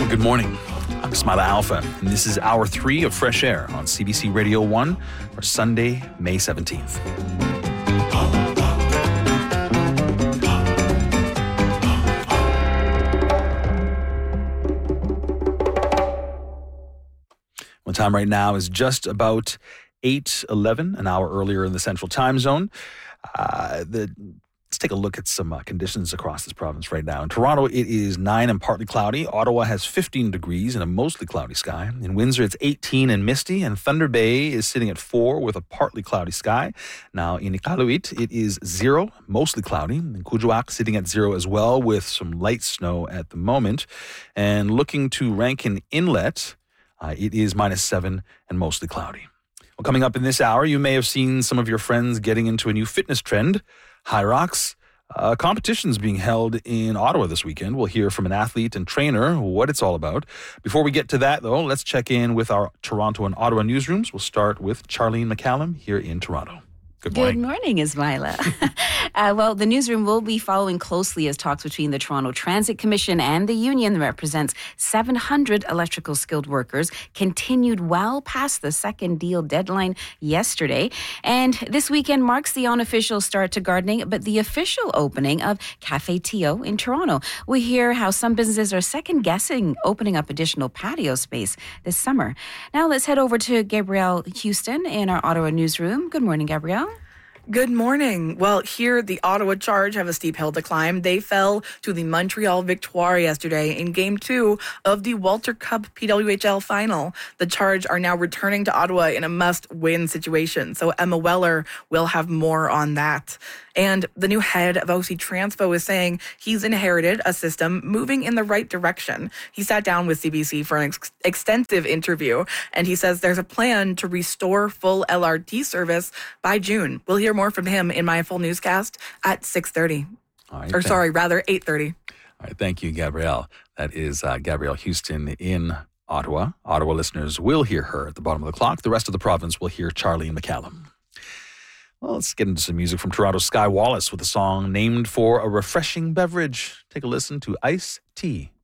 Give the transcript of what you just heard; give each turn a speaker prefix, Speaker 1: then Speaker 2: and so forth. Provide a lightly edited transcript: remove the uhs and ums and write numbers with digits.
Speaker 1: Good morning. I'm Smila Alpha, and this is Hour 3 of Fresh Air on CBC Radio 1 for Sunday, May 17th. Well, time right now is just about 8:11, an hour earlier in the Central Time Zone. Let's take a look at some conditions across this province right now. In Toronto, it is 9 and partly cloudy. Ottawa has 15 degrees and a mostly cloudy sky. In Windsor, it's 18 and misty. And Thunder Bay is sitting at 4 with a partly cloudy sky. Now, in Iqaluit, it is 0, mostly cloudy. In Kuujjuaq, sitting at 0 as well with some light snow at the moment. And looking to Rankin Inlet, it is -7 and mostly cloudy. Well, coming up in this hour, you may have seen some of your friends getting into a new fitness trend, High Rocks. Competitions being held in Ottawa this weekend. We'll hear from an athlete and trainer what it's all about. Before we get to that, though, let's check in with our Toronto and Ottawa newsrooms. We'll start with Charlene McCallum here in Toronto. Good morning.
Speaker 2: Good morning, Ismaila. Well, the newsroom will be following closely as talks between the Toronto Transit Commission and the union that represents 700 electrical skilled workers continued well past the second deal deadline yesterday. And this weekend marks the unofficial start to gardening, but the official opening of Cafe Tio in Toronto. We hear how some businesses are second-guessing opening up additional patio space this summer. Now let's head over to Gabrielle Houston in our Ottawa newsroom. Good morning, Gabrielle.
Speaker 3: Good morning. Well, here the Ottawa Charge have a steep hill to climb. They fell to the Montreal Victoire yesterday in Game 2 of the Walter Cup PWHL final. The Charge are now returning to Ottawa in a must-win situation, so Emma Weller will have more on that. And the new head of OC Transpo is saying he's inherited a system moving in the right direction. He sat down with CBC for an extensive interview, and he says there's a plan to restore full LRT service by June. We'll hear more from him in my full newscast at 6:30.
Speaker 1: All right,
Speaker 3: 8:30.
Speaker 1: All right, thank you, Gabrielle. That is Gabrielle Houston in Ottawa. Ottawa listeners will hear her at the bottom of the clock. The rest of the province will hear Charlene McCallum. Well, let's get into some music from Toronto's Sky Wallace with a song named for a refreshing beverage. Take a listen to Iced Tea.